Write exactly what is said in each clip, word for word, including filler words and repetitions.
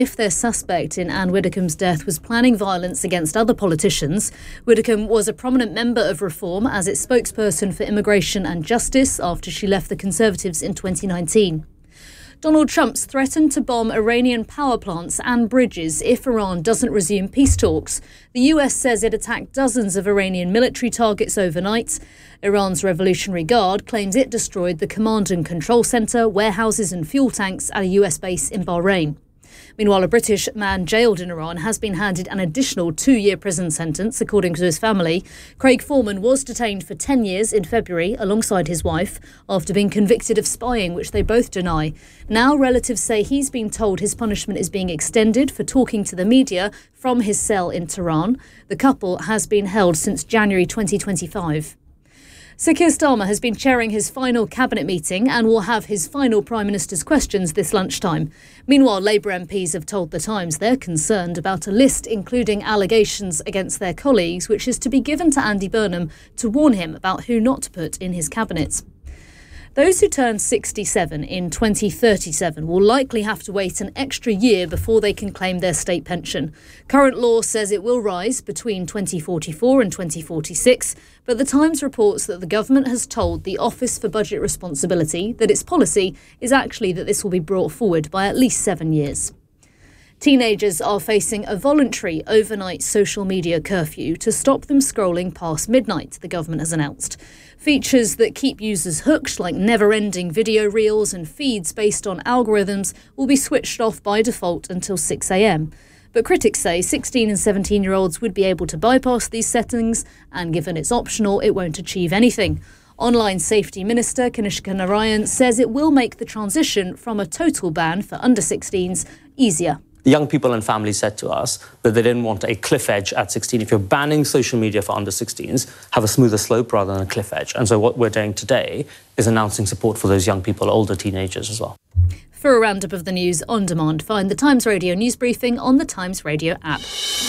If their suspect in Anne Widdecombe's death was planning violence against other politicians. Widdecombe was a prominent member of Reform as its spokesperson for immigration and justice after she left the Conservatives in twenty nineteen. Donald Trump's threatened to bomb Iranian power plants and bridges if Iran doesn't resume peace talks. The U S says it attacked dozens of Iranian military targets overnight. Iran's Revolutionary Guard claims it destroyed the command and control centre, warehouses and fuel tanks at a U S base in Bahrain. Meanwhile, a British man jailed in Iran has been handed an additional two-year prison sentence, according to his family. Craig Foreman was detained for ten years in February alongside his wife after being convicted of spying, which they both deny. Now relatives say he's been told his punishment is being extended for talking to the media from his cell in Tehran. The couple has been held since January twenty twenty-five. Sir Keir Starmer has been chairing his final cabinet meeting and will have his final Prime Minister's questions this lunchtime. Meanwhile, Labour M Ps have told The Times they're concerned about a list including allegations against their colleagues, which is to be given to Andy Burnham to warn him about who not to put in his cabinet. Those who turn sixty-seven in twenty thirty-seven will likely have to wait an extra year before they can claim their state pension. Current law says it will rise between twenty forty-four and twenty forty-six, but The Times reports that the government has told the Office for Budget Responsibility that its policy is actually that this will be brought forward by at least seven years. Teenagers are facing a voluntary overnight social media curfew to stop them scrolling past midnight, the government has announced. Features that keep users hooked, like never-ending video reels and feeds based on algorithms, will be switched off by default until six a m. But critics say sixteen and seventeen-year-olds would be able to bypass these settings, and given it's optional, it won't achieve anything. Online Safety Minister Kanishka Narayan says it will make the transition from a total ban for under sixteens easier. The young people and families said to us that they didn't want a cliff edge at sixteen. If you're banning social media for under sixteens, have a smoother slope rather than a cliff edge. And so what we're doing today is announcing support for those young people, older teenagers as well. For a roundup of the news on demand, find the Times Radio news briefing on the Times Radio app.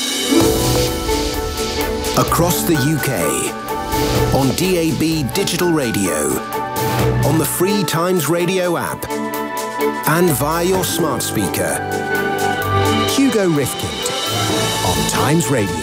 Across the U K, on D A B digital radio, on the free Times Radio app, and via your smart speaker. Hugo Rifkind on Times Radio.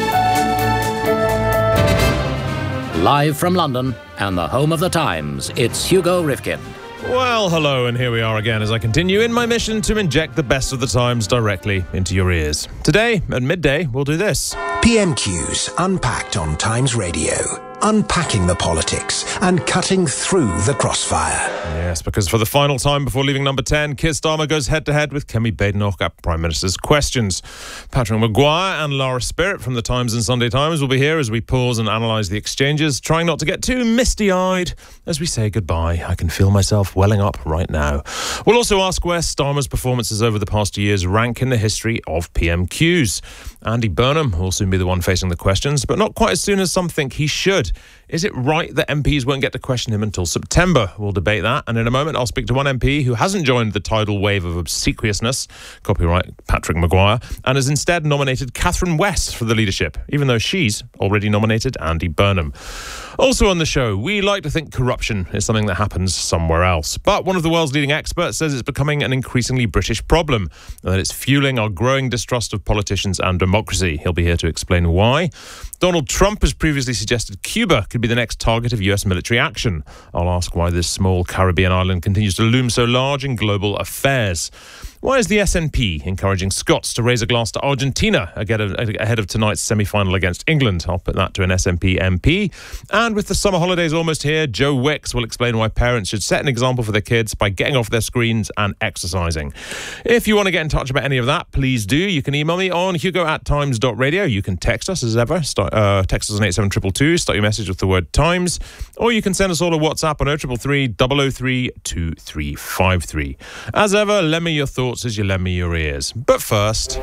Live from London and the home of the Times, it's Hugo Rifkind. Well, hello, and here we are again as I continue in my mission to inject the best of the Times directly into your ears. Today, at midday, we'll do this. P M Qs unpacked on Times Radio. Unpacking the politics and cutting through the crossfire. Yes, because for the final time before leaving number ten, Keir Starmer goes head-to-head with Kemi Badenoch at Prime Minister's Questions. Patrick Maguire and Lara Spirit from the Times and Sunday Times will be here as we pause and analyse the exchanges, trying not to get too misty-eyed as we say goodbye. I can feel myself welling up right now. We'll also ask where Starmer's performances over the past two years rank in the history of P M Qs. Andy Burnham will soon be the one facing the questions, but not quite as soon as some think he should. Is it right that M Ps won't get to question him until September? We'll debate that, and in a moment I'll speak to one M P who hasn't joined the tidal wave of obsequiousness, copyright Patrick Maguire, and has instead nominated Catherine West for the leadership, even though she's already nominated Andy Burnham. Also on the show, we like to think corruption is something that happens somewhere else, but one of the world's leading experts says it's becoming an increasingly British problem, and that it's fueling our growing distrust of politicians and democracy. He'll be here to explain why. Donald Trump has previously suggested Cuba could be the next target of U S military action. I'll ask why this small Caribbean island continues to loom so large in global affairs. Why is the S N P encouraging Scots to raise a glass to Argentina ahead of, ahead of tonight's semi-final against England? I'll put that to an S N P M P. And with the summer holidays almost here, Joe Wicks will explain why parents should set an example for their kids by getting off their screens and exercising. If you want to get in touch about any of that, please do. You can email me on hugo at times dot radio. You can text us as ever. Start, uh, text us on eight seven two two two. Start your message with the word Times. Or you can send us all a WhatsApp on oh three three three, double oh three, two three five three. As ever, lend me your thoughts as you lend me your ears. But first,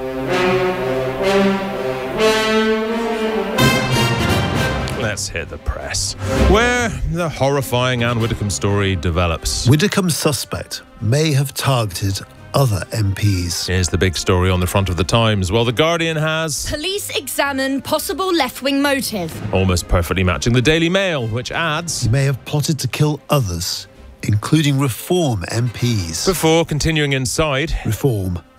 let's hit the press, where the horrifying Anne Widdecombe story develops. Widdecombe's suspect may have targeted other M Ps. Here's the big story on the front of the Times. Well, The Guardian has... Police examine possible left-wing motive. Almost perfectly matching the Daily Mail, which adds... He may have plotted to kill others, including Reform M Ps. Before continuing inside... Reform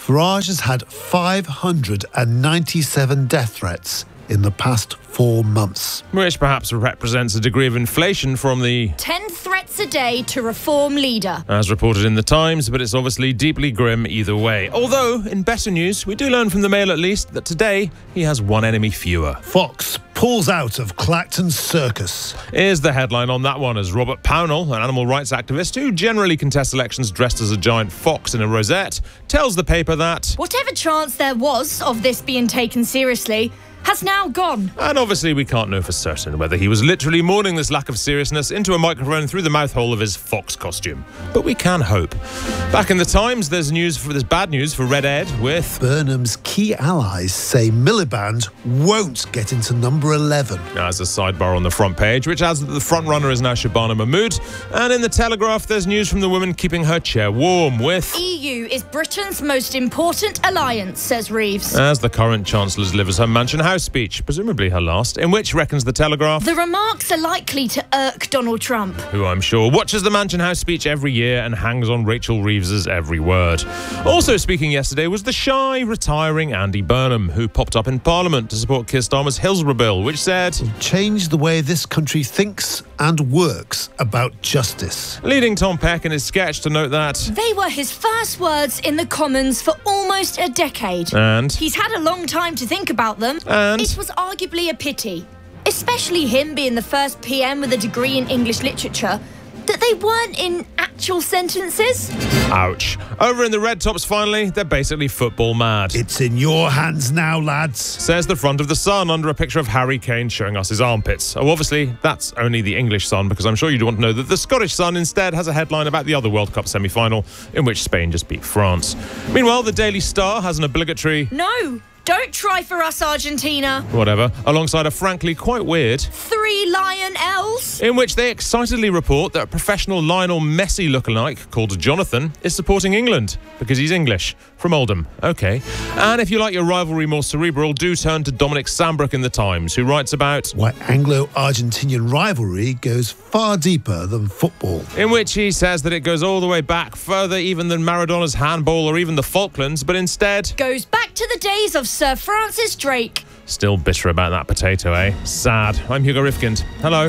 Farage has had five hundred ninety-seven death threats in the past four months. Which perhaps represents a degree of inflation from the ten threats a day to reform leader. as reported in the Times, but it's obviously deeply grim either way. Although, in better news, we do learn from the Mail at least that today he has one enemy fewer. Fox pulls out of Clacton Circus. Here's the headline on that one, as Robert Pownall, an animal rights activist who generally contests elections dressed as a giant fox in a rosette, tells the paper that Whatever chance there was of this being taken seriously has now gone. And obviously we can't know for certain whether he was literally mourning this lack of seriousness into a microphone through the mouth hole of his fox costume. But we can hope. Back in the Times, there's news for there's bad news for Red Ed with Burnham's key allies say Miliband won't get into number eleven. as a sidebar on the front page, which adds that the front runner is now Shabana Mahmood. And in the Telegraph, there's news from the woman keeping her chair warm with E U is Britain's most important alliance, says Reeves. as the current Chancellor delivers her Mansion House speech, presumably her last, in which, reckons the Telegraph, The remarks are likely to irk Donald Trump. who I'm sure watches the Mansion House speech every year and hangs on Rachel Reeves's every word. Also speaking yesterday was the shy, retiring Andy Burnham, who popped up in Parliament to support Keir Starmer's Hillsborough Bill, which said, Change the way this country thinks and works about justice. leading Tom Peck in his sketch to note that, They were his first words in the Commons for almost a decade. and, He's had a long time to think about them. and, It was arguably a pity, especially him being the first P M with a degree in English literature, that they weren't in actual sentences. ouch. Over in the Red Tops, finally, they're basically football mad. It's in your hands now, lads. Says the front of the Sun under a picture of Harry Kane showing us his armpits. Oh, obviously, that's only the English Sun, because I'm sure you'd want to know that the Scottish Sun instead has a headline about the other World Cup semi-final, in which Spain just beat France. Meanwhile, the Daily Star has an obligatory No, don't try for us, Argentina. whatever, alongside a frankly quite weird, Three lion L's. in which they excitedly report that a professional Lionel Messi lookalike called Jonathan is supporting England because he's English from Oldham. Okay. And if you like your rivalry more cerebral, do turn to Dominic Sambrook in the Times, who writes about, Why Anglo-Argentinian rivalry goes far deeper than football. in which he says that it goes all the way back, further even than Maradona's handball or even the Falklands, but instead, Goes back to the days of Sir Francis Drake. still bitter about that potato, eh? Sad. I'm Hugo Rifkind. Hello.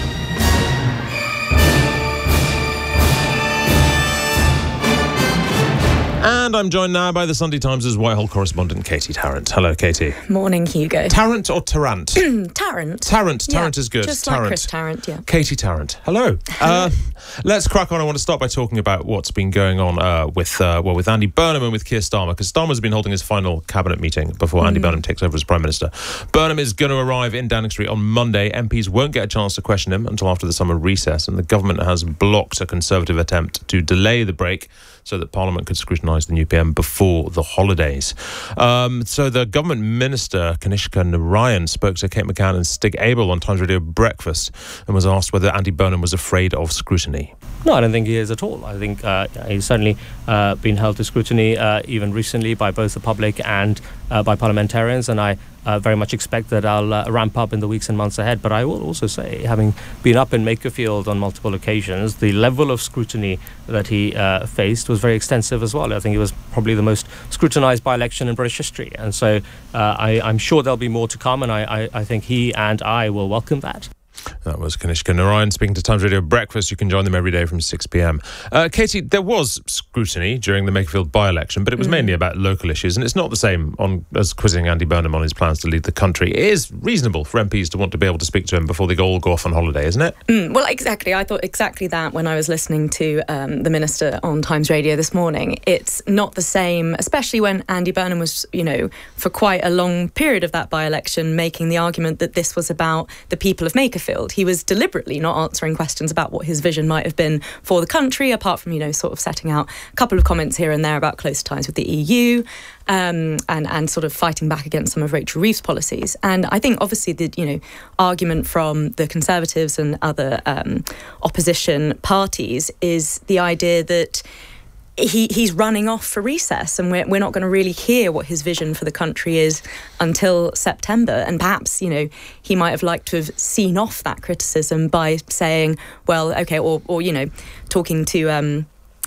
And I'm joined now by the Sunday Times' Whitehall correspondent, Katie Tarrant. Hello, Katie. Morning, Hugo. Tarrant or Tarrant? Tarrant. Tarrant. Yeah, Tarrant is good. Just Tarrant. like Chris Tarrant, yeah. Katie Tarrant. Hello. Uh, let's crack on. I want to start by talking about what's been going on uh, with uh, well with Andy Burnham and with Keir Starmer, because Starmer's been holding his final cabinet meeting before mm. Andy Burnham takes over as Prime Minister. Burnham is going to arrive in Downing Street on Monday. M Ps won't get a chance to question him until after the summer recess, and the government has blocked a Conservative attempt to delay the break so that Parliament could scrutinise the new P M before the holidays. Um, so the government minister, Kanishka Narayan, spoke to Kate McCann and Stig Abel on Times Radio Breakfast and was asked whether Andy Burnham was afraid of scrutiny. No, I don't think he is at all. I think uh, he's certainly uh, been held to scrutiny uh, even recently by both the public and uh, by parliamentarians, and I uh, very much expect that I'll uh, ramp up in the weeks and months ahead. But I will also say, having been up in Makerfield on multiple occasions, the level of scrutiny that he uh, faced was very extensive as well. I think it was probably the most scrutinised by-election in British history. And so uh, I, I'm sure there'll be more to come, and I, I, I think he and I will welcome that. That was Kanishka Narayan speaking to Times Radio Breakfast. You can join them every day from six p.m. Uh, Katie, there was scrutiny during the Makerfield by-election, but it was mm. mainly about local issues, and it's not the same on as quizzing Andy Burnham on his plans to lead the country. It is reasonable for M Ps to want to be able to speak to him before they all go off on holiday, isn't it? Mm, well, exactly. I thought exactly that when I was listening to um, the Minister on Times Radio this morning. It's not the same, especially when Andy Burnham was, you know, for quite a long period of that by-election, making the argument that this was about the people of Makerfield. He was deliberately not answering questions about what his vision might have been for the country, apart from, you know, sort of setting out a couple of comments here and there about close ties with the E U um, and, and sort of fighting back against some of Rachel Reeves' policies. And I think, obviously, the, you know, argument from the Conservatives and other um, opposition parties is the idea that He he's running off for recess, and we're we're not going to really hear what his vision for the country is until September. And perhaps, you know, he might have liked to have seen off that criticism by saying, well, okay, or or you know, talking to um,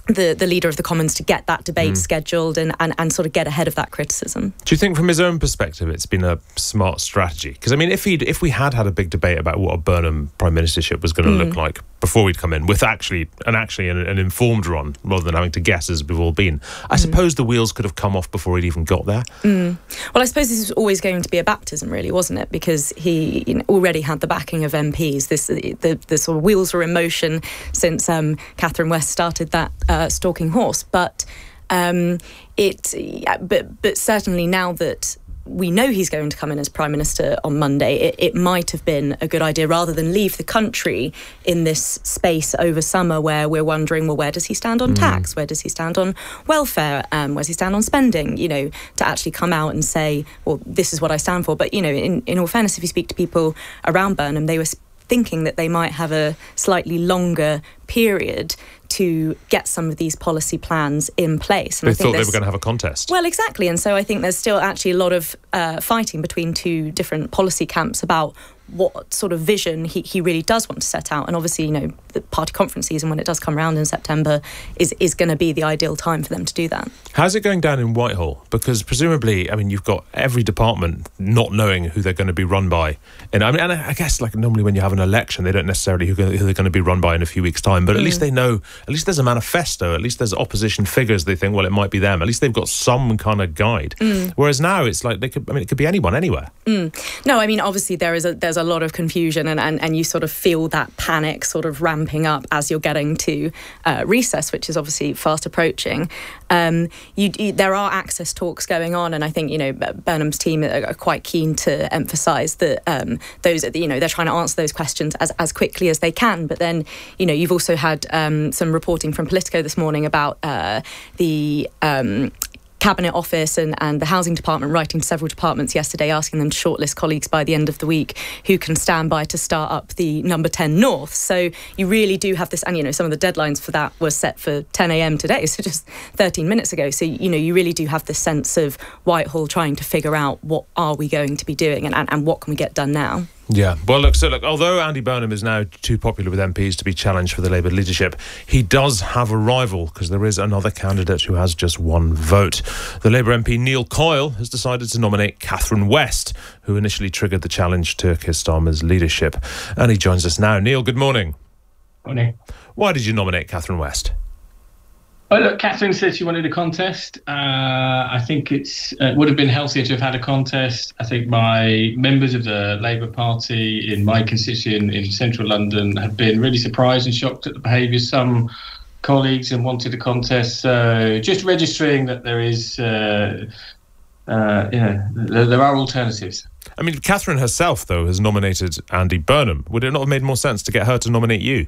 the, the leader of the Commons to get that debate mm. scheduled and, and, and sort of get ahead of that criticism. Do you think from his own perspective it's been a smart strategy? Because, I mean, if he'd, if we had had a big debate about what a Burnham prime ministership was going to mm. look like before we'd come in, with actually an actually an, an informed run, rather than having to guess as we've all been, I mm. suppose the wheels could have come off before he'd even got there. Mm. Well, I suppose this was always going to be a baptism, really, wasn't it? Because he you know, already had the backing of M Ps. This the, the sort of wheels were in motion since um, Catherine West started that uh, stalking horse, but um, it, but but certainly now that we know he's going to come in as Prime Minister on Monday, it, it might have been a good idea, rather than leave the country in this space over summer where we're wondering, well, where does he stand on mm. tax? Where does he stand on welfare? Um, where does he stand on spending? You know, to actually come out and say, well, this is what I stand for. But, you know, in, in all fairness, if you speak to people around Burnham, they were thinking that they might have a slightly longer period to get some of these policy plans in place. And they I think thought they were going to have a contest. Well, exactly. And so I think there's still actually a lot of uh, fighting between two different policy camps about what sort of vision he, he really does want to set out. And obviously, you know, the party conference season, when it does come around in September, is, is going to be the ideal time for them to do that. How's it going down in Whitehall? Because presumably, I mean, you've got every department not knowing who they're going to be run by. And I mean, and I guess, like, normally when you have an election, they don't necessarily who, who they're going to be run by in a few weeks' time. But at mm. least they know, at least there's a manifesto, at least there's opposition figures. They think, well, it might be them. At least they've got some kind of guide. Mm. Whereas now it's like, they could, I mean, it could be anyone, anywhere. Mm. No, I mean, obviously there is a, there's a lot of confusion. And, and, and you sort of feel that panic sort of ramping up as you're getting to uh, recess, which is obviously fast approaching. Um, you, you, there are access talks going on, and I think, you know, Burnham's team are, are quite keen to emphasise that um, those, you know, they're trying to answer those questions as, as quickly as they can. But then, you know, you've also had um, some reporting from Politico this morning about uh, the Um, Cabinet Office and, and the Housing Department writing to several departments yesterday asking them to shortlist colleagues by the end of the week who can stand by to start up the number ten North. So you really do have this, and, you know, some of the deadlines for that were set for ten a.m. today, so just thirteen minutes ago. So, you know, you really do have this sense of Whitehall trying to figure out what are we going to be doing and, and, and what can we get done now. Yeah, well, look, so look, although Andy Burnham is now too popular with M Ps to be challenged for the Labour leadership, he does have a rival, because there is another candidate who has just one vote. The Labour M P Neil Coyle has decided to nominate Catherine West, who initially triggered the challenge to Keir Starmer's leadership. And he joins us now. Neil, good morning. Morning. Why did you nominate Catherine West? Well, look, Catherine said she wanted a contest. Uh, I think it's uh, would have been healthier to have had a contest. I think my members of the Labour Party in my constituent in central London have been really surprised and shocked at the behaviour of some colleagues and wanted a contest. So just registering that there is, uh, uh, yeah, there, there are alternatives. I mean, Catherine herself, though, has nominated Andy Burnham. Would it not have made more sense to get her to nominate you?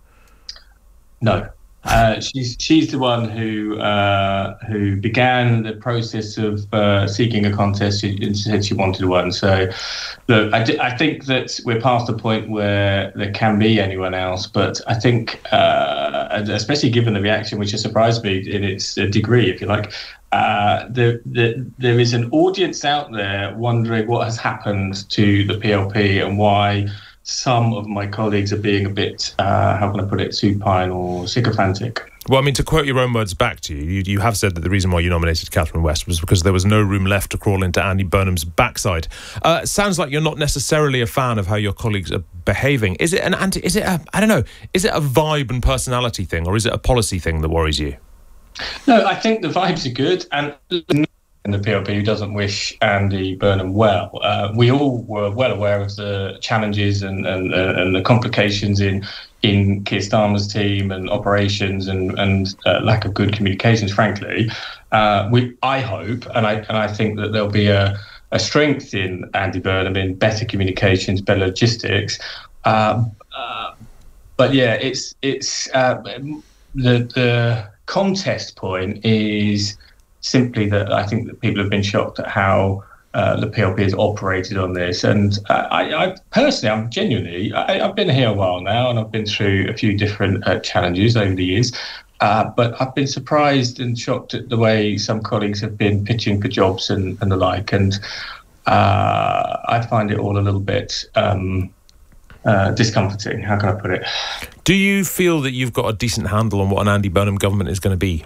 No. Uh, she's she's the one who uh, who began the process of uh, seeking a contest. She said she wanted one. So, look, I, d- I think that we're past the point where there can be anyone else. But I think, uh, especially given the reaction, which has surprised me in its degree, if you like, uh, there, there there is an audience out there wondering what has happened to the P L P and why some of my colleagues are being a bit, uh, how can I put it, supine or sycophantic. Well, I mean, to quote your own words back to you, you, you have said that the reason why you nominated Catherine West was because there was no room left to crawl into Andy Burnham's backside. Uh, sounds like you're not necessarily a fan of how your colleagues are behaving. Is it an anti? Is it a, I don't know, is it a vibe and personality thing, or is it a policy thing that worries you? No, I think the vibes are good, and in the P L P who doesn't wish Andy Burnham well. Uh, we all were well aware of the challenges and and, uh, and the complications in in Keir Starmer's team and operations and and uh, lack of good communications. Frankly, uh, we I hope and I and I think that there'll be a, a strength in Andy Burnham in better communications, better logistics. Uh, uh, but yeah, it's it's uh, the the contest point is simply that I think that people have been shocked at how uh, the P L P has operated on this. And uh, I, I personally, I'm genuinely, I, I've been here a while now and I've been through a few different uh, challenges over the years. Uh, but I've been surprised and shocked at the way some colleagues have been pitching for jobs and, and the like. And uh, I find it all a little bit, um, uh, discomforting. How can I put it? Do you feel that you've got a decent handle on what an Andy Burnham government is going to be?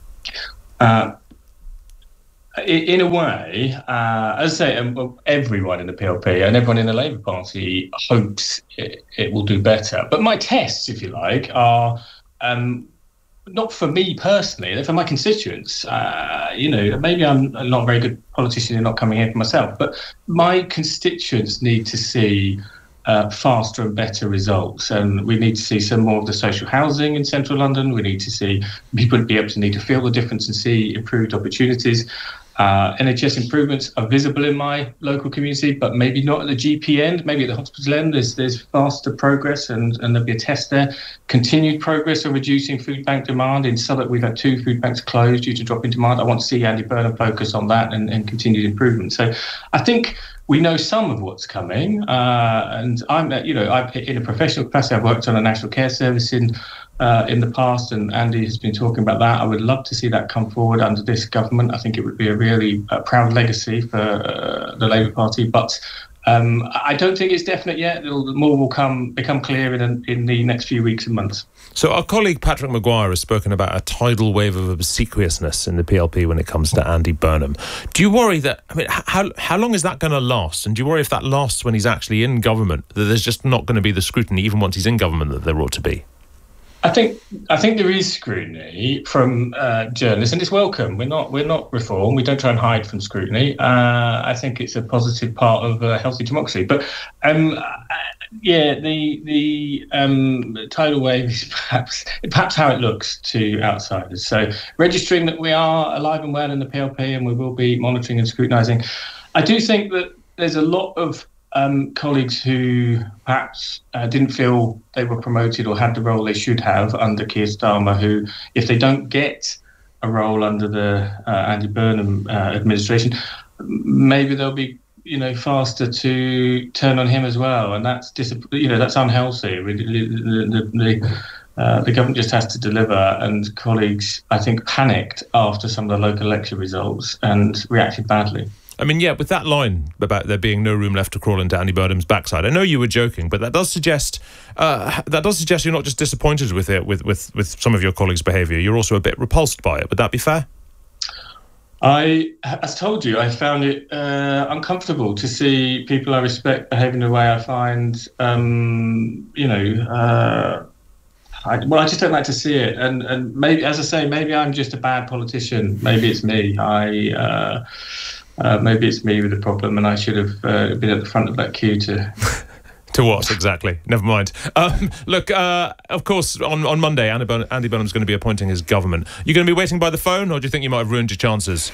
Uh, in a way, uh, as I say, um, everyone in the P L P and everyone in the Labour Party hopes it, it will do better. But my tests, if you like, are um, not for me personally, they're for my constituents. Uh, you know, maybe I'm not a very good politician and not coming here for myself, but my constituents need to see Uh, faster and better results, and we need to see some more of the social housing in central London. We need to see people be able to need to feel the difference and see improved opportunities. Uh, N H S improvements are visible in my local community, but maybe not at the G P end. Maybe at the hospital end, there's, there's faster progress, and, and there'll be a test there. Continued progress on reducing food bank demand. In Southwark, we've had two food banks closed due to drop in demand. I want to see Andy Burnham focus on that and, and continued improvement. So I think we know some of what's coming, uh, and I'm, you know, I've, in a professional capacity, I've worked on a national care service in uh, in the past, and Andy has been talking about that. I would love to see that come forward under this government. I think it would be a really uh, proud legacy for uh, the Labour Party, but um, I don't think it's definite yet. It'll, more will come become clear in in the next few weeks and months. So our colleague Patrick Maguire has spoken about a tidal wave of obsequiousness in the P L P when it comes to Andy Burnham. Do you worry that, I mean, how how long is that going to last? And do you worry if that lasts when he's actually in government, that there's just not going to be the scrutiny, even once he's in government, that there ought to be? I think I think there is scrutiny from uh, journalists, and it's welcome. We're not we're not reform. We don't try and hide from scrutiny. Uh, I think it's a positive part of a healthy democracy. But um, yeah, the the um, tidal wave is perhaps perhaps how it looks to outsiders. So registering that we are alive and well in the P L P, and we will be monitoring and scrutinising. I do think that there's a lot of Um, colleagues who perhaps uh, didn't feel they were promoted or had the role they should have under Keir Starmer, who, if they don't get a role under the uh, Andy Burnham uh, administration, maybe they'll be, you know, faster to turn on him as well, and that's dis- you know that's unhealthy. The, the, the, uh, the government just has to deliver, and colleagues, I think, panicked after some of the local election results and reacted badly. I mean, yeah, with that line about there being no room left to crawl into Andy Burnham's backside, I know you were joking, but that does suggest uh, that does suggest you're not just disappointed with it, with, with, with some of your colleagues' behaviour. You're also a bit repulsed by it. Would that be fair? I, as told you, I found it uh, uncomfortable to see people I respect behaving the way I find, um, you know, uh, I, well, I just don't like to see it. And, and maybe, as I say, maybe I'm just a bad politician. Maybe it's me. I... Uh, Uh, maybe it's me with the problem, and I should have uh, been at the front of that queue to... to what, exactly? Never mind. Um, look, uh, of course, on, on Monday, Andy, Burnham, Andy Burnham's going to be appointing his government. You going to be waiting by the phone, or do you think you might have ruined your chances?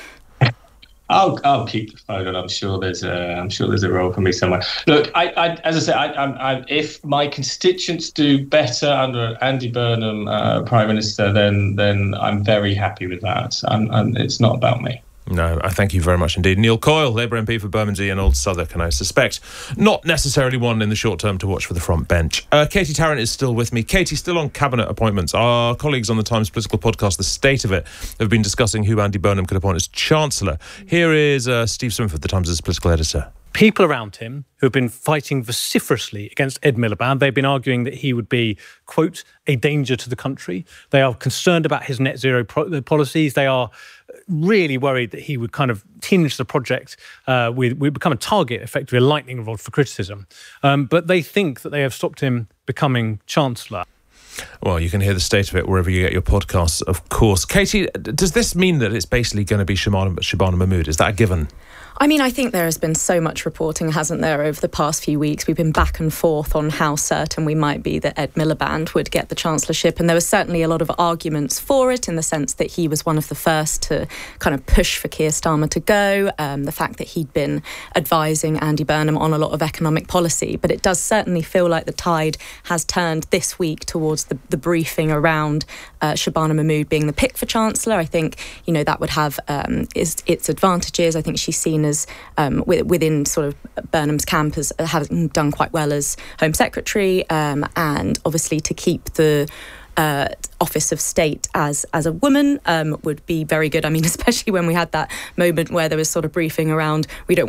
I'll I'll keep the phone, and I'm sure there's a I'm sure there's a role for me somewhere. Look, I, I as I said, I, I, I, if my constituents do better under Andy Burnham uh, Prime Minister, then then I'm very happy with that. I'm, I'm, it's not about me. No, I thank you very much indeed. Neil Coyle, Labour M P for Bermondsey and Old Southwark, and I suspect not necessarily one in the short term to watch for the front bench. Uh, Katie Tarrant is still with me. Katie, still on cabinet appointments. Our colleagues on the Times political podcast, The State of It, have been discussing who Andy Burnham could appoint as Chancellor. Here is uh, Steve Swinford, the Times' political editor. People around him who have been fighting vociferously against Ed Miliband, they've been arguing that he would be, quote, a danger to the country. They are concerned about his net zero pro- policies. They are really worried that he would kind of tinge the project uh, with, would become a target, effectively a lightning rod for criticism. Um, but they think that they have stopped him becoming Chancellor. Well, you can hear The State of It wherever you get your podcasts, of course. Katie, does this mean that it's basically going to be Shabana, Shabana Mahmood? Is that a given? I mean, I think there has been so much reporting, hasn't there, over the past few weeks. We've been back and forth on how certain we might be that Ed Miliband would get the chancellorship, and there was certainly a lot of arguments for it in the sense that he was one of the first to kind of push for Keir Starmer to go, um, the fact that he'd been advising Andy Burnham on a lot of economic policy. But it does certainly feel like the tide has turned this week towards the, the briefing around uh, Shabana Mahmood being the pick for Chancellor. I think, you know, that would have um, its, its advantages. I think she's seen as um, within sort of Burnham's camp as having done quite well as Home Secretary, um, and obviously to keep the uh, Office of State as as a woman um, would be very good. I mean, especially when we had that moment where there was sort of briefing around we don't want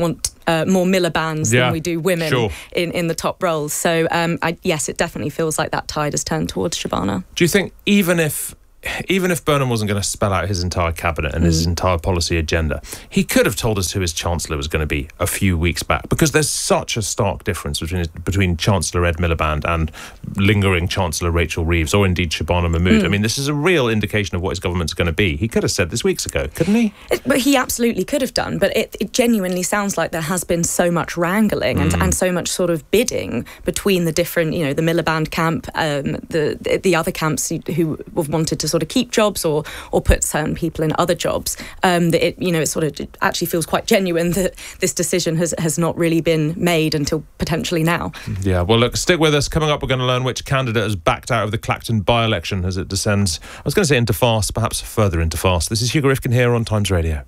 uh, more Miliband's yeah, than we do women sure. in, in the top roles. So, um, I, yes, it definitely feels like that tide has turned towards Shabana. Do you think even if even if Burnham wasn't going to spell out his entire cabinet and mm. his entire policy agenda, he could have told us who his Chancellor was going to be a few weeks back, because there's such a stark difference between between Chancellor Ed Miliband and lingering Chancellor Rachel Reeves, or indeed Shabana Mahmood. Mm. I mean, this is a real indication of what his government's going to be. He could have said this weeks ago, couldn't he? It, but he absolutely could have done, but it, it genuinely sounds like there has been so much wrangling and, mm. and so much sort of bidding between the different, you know, the Miliband camp, um, the the other camps who have wanted to sort of keep jobs or or put certain people in other jobs, um, that it, you know, it sort of it actually feels quite genuine that this decision has, has not really been made until potentially now. Yeah, well, look, stick with us. Coming up, we're going to learn which candidate has backed out of the Clacton by-election as it descends, I was going to say into farce, perhaps further into farce. This is Hugo Rifkin here on Times Radio.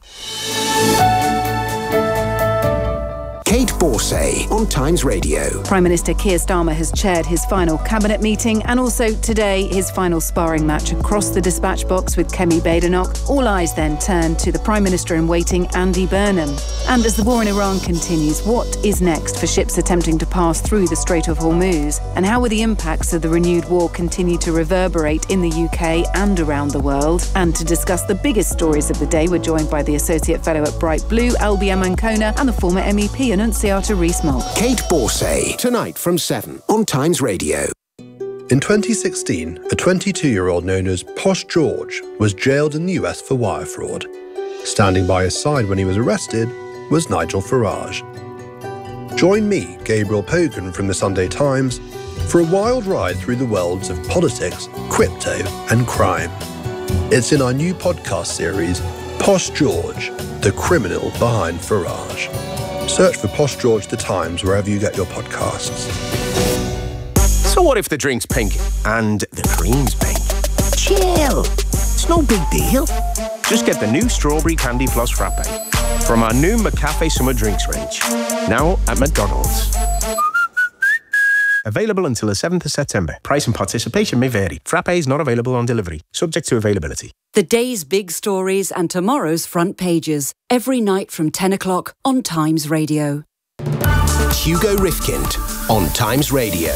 Kate Borsay on Times Radio. Prime Minister Keir Starmer has chaired his final cabinet meeting, and also today his final sparring match across the dispatch box with Kemi Badenoch. All eyes then turn to the Prime Minister in waiting, Andy Burnham. And as the war in Iran continues, what is next for ships attempting to pass through the Strait of Hormuz? And how will the impacts of the renewed war continue to reverberate in the U K and around the world? And to discuss the biggest stories of the day, we're joined by the Associate Fellow at Bright Blue, Albion Ancona, and the former M E P Annunziata Rees-Mogg. Kate Borsay, tonight from seven on Times Radio. In twenty sixteen, a twenty-two-year-old known as Posh George was jailed in the U S for wire fraud. Standing by his side when he was arrested was Nigel Farage. Join me, Gabriel Pogan from the Sunday Times, for a wild ride through the worlds of politics, crypto and crime. It's in our new podcast series, Posh George, the criminal behind Farage. Search for Posh George The Times wherever you get your podcasts. So what if the drink's pink and the cream's pink? Chill. It's no big deal. Just get the new Strawberry Candy Floss Frappe from our new McCafe Summer Drinks range. Now at McDonald's. Available until the seventh of September. Price and participation may vary. Frappe is not available on delivery. Subject to availability. The day's big stories and tomorrow's front pages. Every night from ten o'clock on Times Radio. Hugo Rifkin on Times Radio.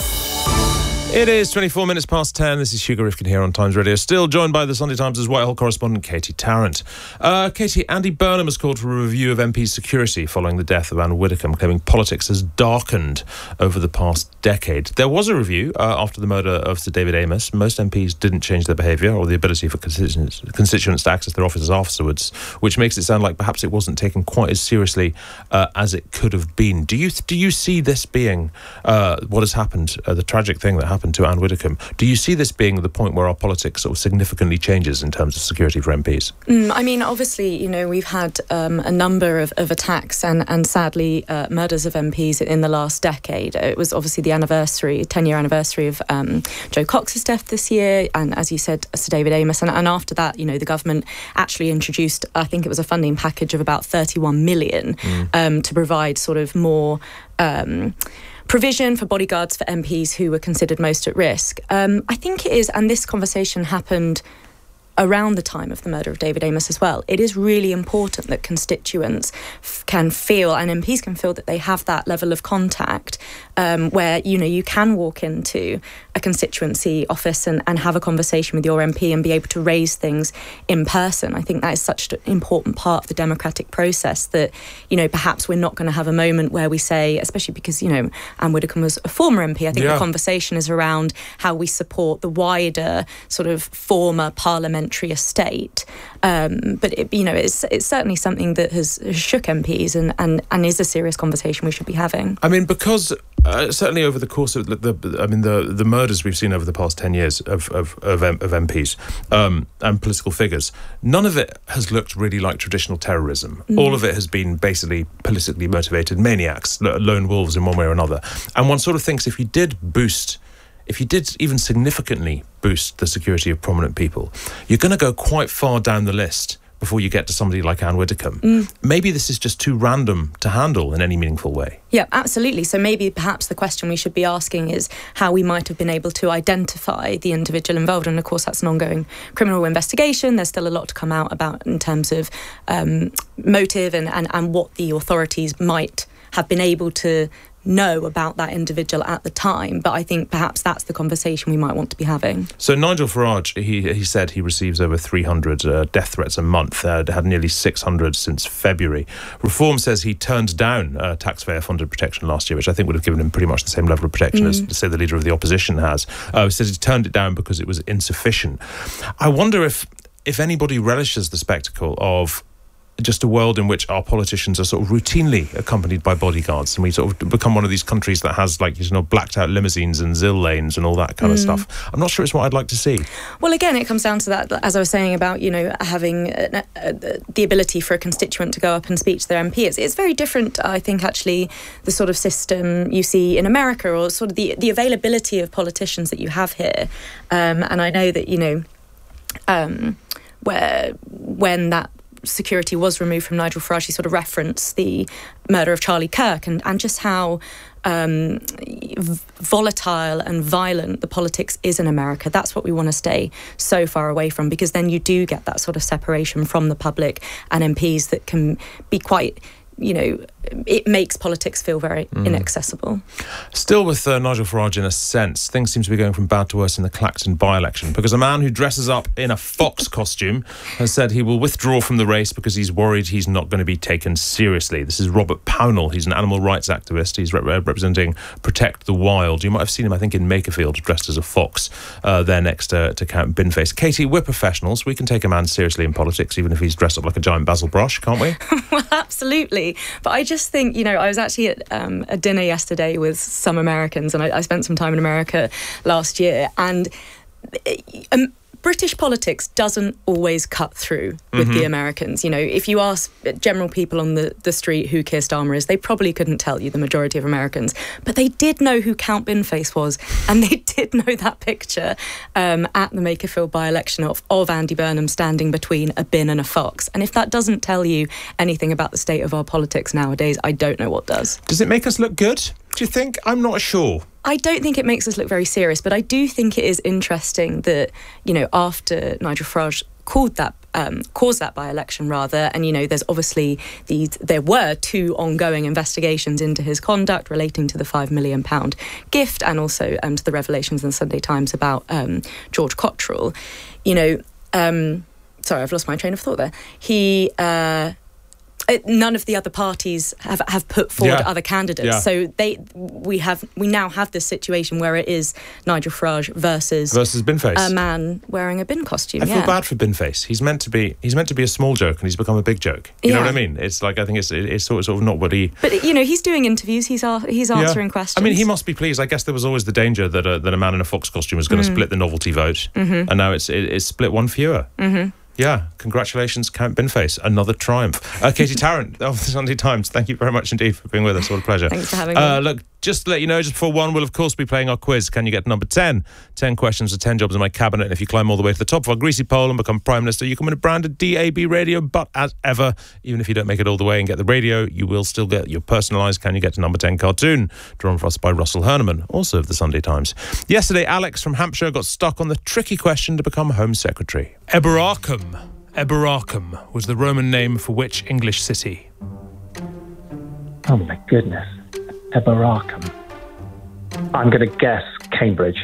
It is twenty-four minutes past ten. This is Hugo Rifkin here on Times Radio. Still joined by the Sunday Times' Whitehall correspondent, Katie Tarrant. Uh, Katie, Andy Burnham has called for a review of M P security following the death of Anne Widdecombe, claiming politics has darkened over the past decade. There was a review uh, after the murder of Sir David Amess. Most M Ps didn't change their behaviour or the ability for constituents, constituents to access their offices afterwards, which makes it sound like perhaps it wasn't taken quite as seriously uh, as it could have been. Do you do you see this being uh, what has happened, uh, the tragic thing that happened to Anne Widdecombe? Do you see this being the point where our politics sort of significantly changes in terms of security for M Ps? Mm, I mean, obviously, you know, we've had um, a number of, of attacks and, and sadly uh, murders of M Ps in the last decade. It was obviously the anniversary, ten-year anniversary of um, Jo Cox's death this year, and as you said, Sir David Amess. And, and after that, you know, the government actually introduced, I think it was a funding package of about thirty-one million mm. um, to provide sort of more Um, provision for bodyguards for M Ps who were considered most at risk. Um, I think it is, and this conversation happened around the time of the murder of David Amess as well. It is really important that constituents f- can feel, and M Ps can feel, that they have that level of contact um, where, you know, you can walk into a constituency office and, and have a conversation with your M P and be able to raise things in person. I think that is such an important part of the democratic process that, you know, perhaps we're not going to have a moment where we say, especially because, you know, Anne Widdecombe was a former M P, I think yeah. the conversation is around how we support the wider sort of former parliamentary estate. Um, but, it, you know, it's it's certainly something that has shook M Ps and, and, and is a serious conversation we should be having. I mean, because uh, certainly over the course of the, the I mean, the, the murders we've seen over the past ten years of, of, of, M, of M Ps um, and political figures, none of it has looked really like traditional terrorism. Mm. All of it has been basically politically motivated maniacs, lone wolves in one way or another. And one sort of thinks if you did boost If you did even significantly boost the security of prominent people, you're going to go quite far down the list before you get to somebody like Anne Widdecombe. Mm. Maybe this is just too random to handle in any meaningful way. Yeah, absolutely. So maybe perhaps the question we should be asking is how we might have been able to identify the individual involved. And of course, that's an ongoing criminal investigation. There's still a lot to come out about in terms of um, motive and, and, and what the authorities might have been able to know about that individual at the time. But I think perhaps that's the conversation we might want to be having. So Nigel Farage, he he said he receives over three hundred uh, death threats a month, uh, had nearly six hundred since February. Reform says he turned down uh, taxpayer-funded protection last year, which I think would have given him pretty much the same level of protection mm. as, say, the leader of the opposition has. Uh, he says he turned it down because it was insufficient. I wonder if if anybody relishes the spectacle of just a world in which our politicians are sort of routinely accompanied by bodyguards, and we sort of become one of these countries that has, like, you know, blacked out limousines and Zill lanes and all that kind mm. of stuff. I'm not sure it's what I'd like to see. Well, again, it comes down to that, as I was saying about, you know, having uh, uh, the ability for a constituent to go up and speak to their M P. It's, it's very different, I think, actually, the sort of system you see in America, or sort of the, the availability of politicians that you have here. Um, and I know that, you know, um, where when that security was removed from Nigel Farage, he sort of referenced the murder of Charlie Kirk and, and just how um, v- volatile and violent the politics is in America. That's what we want to stay so far away from, because then you do get that sort of separation from the public and M Ps that can be quite, you know, it makes politics feel very mm. inaccessible. Still with uh, Nigel Farage, in a sense, things seem to be going from bad to worse in the Clacton by-election, because a man who dresses up in a fox costume has said he will withdraw from the race because he's worried he's not going to be taken seriously. This is Robert Pownall. He's an animal rights activist. He's re- representing Protect the Wild. You might have seen him, I think, in Makerfield, dressed as a fox uh, there next to, to Count Binface. Katie, we're professionals. We can take a man seriously in politics, even if he's dressed up like a giant basil brush, can't we? Well, absolutely. But I just think, you know, I was actually at um, a dinner yesterday with some Americans, and I, I spent some time in America last year, and um, British politics doesn't always cut through with mm-hmm. the Americans. You know, if you ask general people on the, the street who Keir Starmer is, they probably couldn't tell you, the majority of Americans. But they did know who Count Binface was, and they did know that picture um, at the Makerfield by-election of, of Andy Burnham standing between a bin and a fox. And if that doesn't tell you anything about the state of our politics nowadays, I don't know what does. Does it make us look good, do you think? I'm not sure. I don't think it makes us look very serious, but I do think it is interesting that, you know, after Nigel Farage called that, um, caused that by-election rather, and, you know, there's obviously these, there were two ongoing investigations into his conduct relating to the five million pounds gift, and also um, to the revelations in the Sunday Times about um, George Cottrell. You know, um, sorry, I've lost my train of thought there. He... Uh, None of the other parties have, have put forward yeah. other candidates, yeah. so they we have we now have this situation where it is Nigel Farage versus versus Binface, a man wearing a bin costume. I yeah. feel bad for Binface. He's meant to be he's meant to be a small joke, and he's become a big joke. You yeah. know what I mean? It's like, I think it's it's sort of, sort of not what he. But, you know, he's doing interviews. He's ar- he's answering yeah. questions. I mean, he must be pleased. I guess there was always the danger that a, that a man in a fox costume was going to mm. split the novelty vote, mm-hmm. and now it's it, it's split one fewer. Mm-hmm. Yeah, congratulations, Count Binface. Another triumph. Uh, Katie Tarrant of the Sunday Times, thank you very much indeed for being with us. What a pleasure. Thanks for having uh, me. Look, just to let you know, just before one, we'll of course be playing our quiz. Can you get to number ten? ten questions for ten jobs in my cabinet. And if you climb all the way to the top of our greasy pole and become Prime Minister, you can win a branded D A B radio. But as ever, even if you don't make it all the way and get the radio, you will still get your personalised Can You Get to Number ten cartoon, drawn for us by Russell Herneman, also of the Sunday Times. Yesterday, Alex from Hampshire got stuck on the tricky question to become Home Secretary. Eboracum. Eboracum was the Roman name for which English city? Oh my goodness. Eboracum. I'm going to guess Cambridge.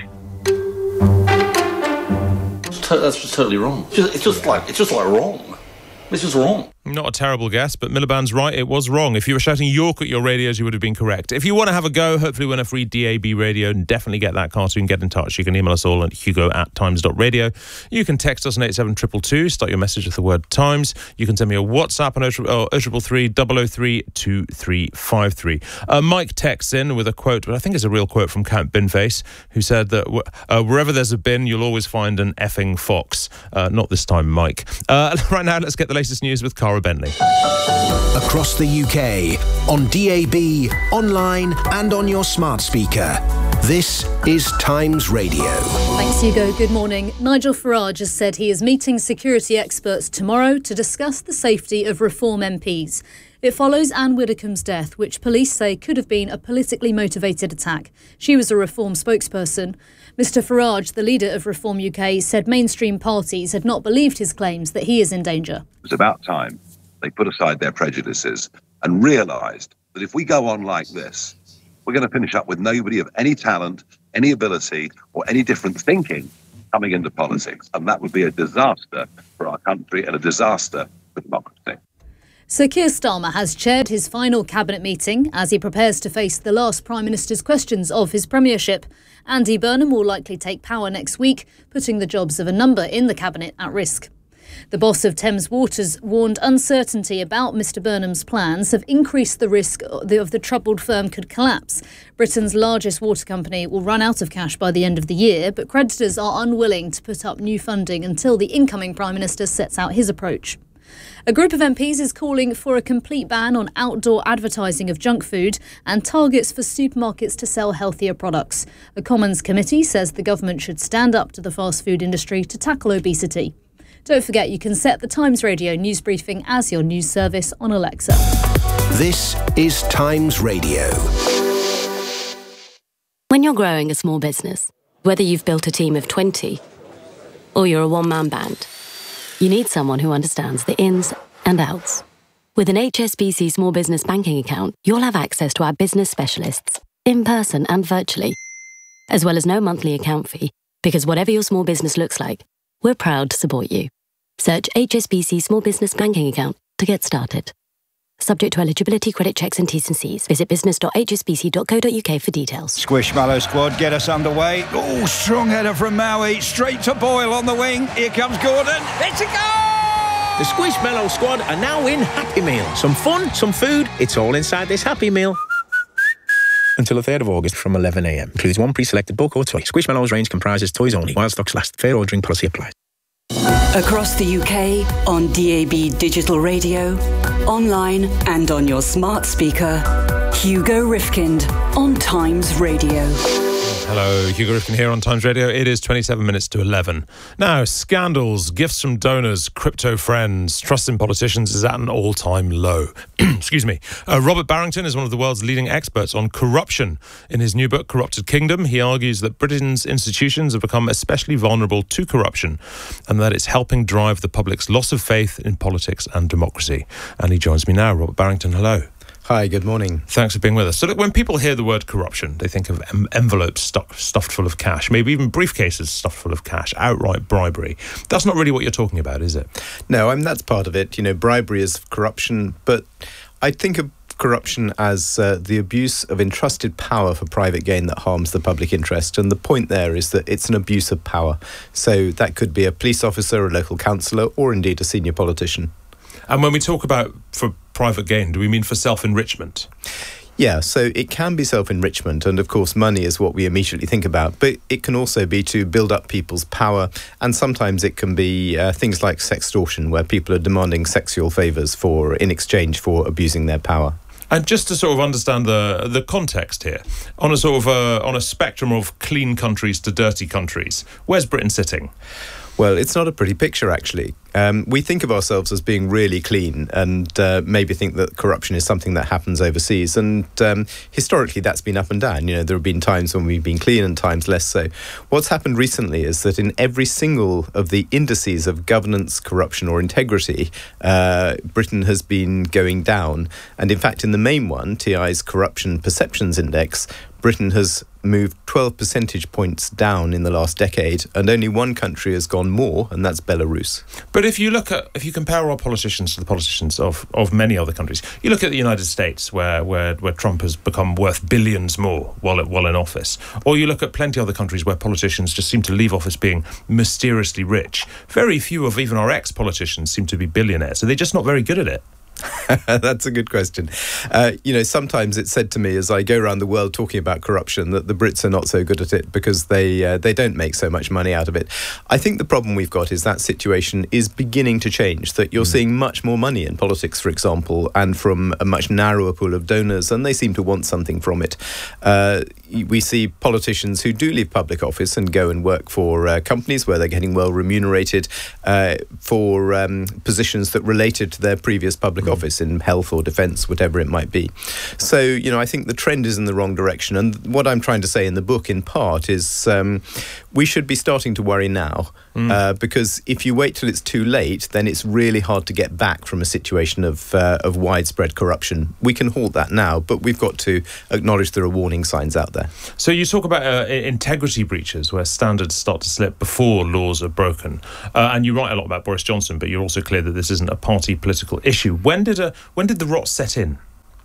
That's just totally wrong. It's just, it's just like it's just like wrong. It's just wrong. Not a terrible guess, but Miliband's right, it was wrong. If you were shouting York at your radios, you would have been correct. If you want to have a go, hopefully win a free D A B radio, and definitely get that cartoon, get in touch. You can email us all at hugo at times dot radio. You can text us on eight seven two two two, start your message with the word Times. You can send me a WhatsApp on oh triple three, double oh three, two three five three. Uh, Mike texts in with a quote, but I think it's a real quote from Count Binface, who said that uh, wherever there's a bin, you'll always find an effing fox. Uh, not this time, Mike. Uh, right now, let's get the latest news with Cara Bentley. Across the U K, on D A B, online and on your smart speaker. This is Times Radio. Thanks, Hugo. Good morning. Nigel Farage has said he is meeting security experts tomorrow to discuss the safety of Reform M Ps. It follows Anne Widdecombe's death, which police say could have been a politically motivated attack. She was a Reform spokesperson. Mister Farage, the leader of Reform U K, said mainstream parties had not believed his claims that he is in danger. It's about time they put aside their prejudices and realised that if we go on like this, we're going to finish up with nobody of any talent, any ability, or any different thinking coming into politics. And that would be a disaster for our country and a disaster for democracy. Sir Keir Starmer has chaired his final cabinet meeting as he prepares to face the last Prime Minister's questions of his premiership. Andy Burnham will likely take power next week, putting the jobs of a number in the cabinet at risk. The boss of Thames Waters warned uncertainty about Mister Burnham's plans have increased the risk of the troubled firm could collapse. Britain's largest water company will run out of cash by the end of the year, but creditors are unwilling to put up new funding until the incoming Prime Minister sets out his approach. A group of M Ps is calling for a complete ban on outdoor advertising of junk food and targets for supermarkets to sell healthier products. A Commons committee says the government should stand up to the fast food industry to tackle obesity. Don't forget you can set the Times Radio news briefing as your news service on Alexa. This is Times Radio. When you're growing a small business, whether you've built a team of twenty or you're a one-man band, you need someone who understands the ins and outs. With an H S B C Small Business Banking account, you'll have access to our business specialists, in person and virtually, as well as no monthly account fee, because whatever your small business looks like, we're proud to support you. Search H S B C Small Business Banking Account to get started. Subject to eligibility, credit checks and T's and C's. Visit business dot h s b c dot co dot u k for details. Squishmallow squad, get us underway. Oh, strong header from Maui. Straight to Boyle on the wing. Here comes Gordon. It's a goal! The Squishmallow squad are now in Happy Meal. Some fun, some food. It's all inside this Happy Meal. Until the third of August from eleven a m. Includes one pre-selected book or toy. Squishmallows range comprises toys only. While stocks last. Fair ordering policy applies. Across the U K, on D A B Digital Radio, online and on your smart speaker, Hugo Rifkind on Times Radio. Hello, Hugo Rifkin here on Times Radio. It is twenty-seven minutes to eleven. Now, scandals, gifts from donors, crypto friends, trust in politicians is at an all-time low. Excuse me. Uh, Robert Barrington is one of the world's leading experts on corruption. In his new book, Corrupted Kingdom, he argues that Britain's institutions have become especially vulnerable to corruption and that it's helping drive the public's loss of faith in politics and democracy. And he joins me now. Robert Barrington, hello. Hi, good morning. Thanks for being with us. So look, when people hear the word corruption, they think of em- envelopes stuck, stuffed full of cash, maybe even briefcases stuffed full of cash, outright bribery. That's not really what you're talking about, is it? No, I mean, that's part of it. You know, bribery is corruption, but I think of corruption as uh, the abuse of entrusted power for private gain that harms the public interest. And the point there is that it's an abuse of power. So that could be a police officer, a local councillor, or indeed a senior politician. And when we talk about for private gain, do we mean for self-enrichment? Yeah, so it can be self-enrichment, and of course money is what we immediately think about, but it can also be to build up people's power, and sometimes it can be uh, things like sextortion, where people are demanding sexual favours for in exchange for abusing their power. And just to sort of understand the the context here, on a sort of a, on a spectrum of clean countries to dirty countries, where's Britain sitting? Well, it's not a pretty picture, actually. Um, we think of ourselves as being really clean and uh, maybe think that corruption is something that happens overseas. And um, historically, that's been up and down. You know, there have been times when we've been clean and times less so. What's happened recently is that in every single of the indices of governance, corruption or integrity, uh, Britain has been going down. And in fact, in the main one, T I's Corruption Perceptions Index, Britain has moved twelve percentage points down in the last decade, and only one country has gone more, and that's Belarus. But if you look at, if you compare our politicians to the politicians of, of many other countries, you look at the United States, where, where, where Trump has become worth billions more while, while in office, or you look at plenty of other countries where politicians just seem to leave office being mysteriously rich. Very few of even our ex-politicians seem to be billionaires, so they're just not very good at it. That's a good question. Uh, you know, sometimes it's said to me as I go around the world talking about corruption that the Brits are not so good at it because they uh, they don't make so much money out of it. I think the problem we've got is that situation is beginning to change, that you're mm. seeing much more money in politics, for example, and from a much narrower pool of donors, and they seem to want something from it. Uh, we see politicians who do leave public office and go and work for uh, companies where they're getting well remunerated uh, for um, positions that related to their previous public mm. office in health or defence, whatever it might be. So, you know, I think the trend is in the wrong direction. And what I'm trying to say in the book, in part, is um, we should be starting to worry now. Mm. Uh, because if you wait till it's too late, then it's really hard to get back from a situation of uh, of widespread corruption. We can halt that now, but we've got to acknowledge there are warning signs out there. So you talk about uh, integrity breaches where standards start to slip before laws are broken, uh, and you write a lot about Boris Johnson, but you're also clear that this isn't a party political issue. When did a when did the rot set in?